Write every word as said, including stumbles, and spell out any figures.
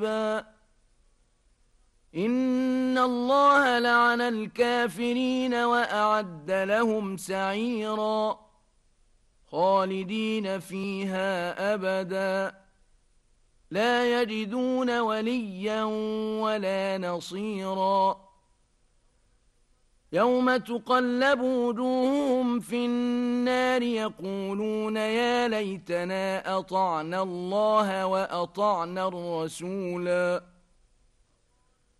إن الله لعن الكافرين وأعد لهم سعيرا خالدين فيها أبدا لا يجدون وليا ولا نصيرا يوم تقلب وجوههم في النار يقولون يا ليتنا أطعنا الله وأطعنا الرسولا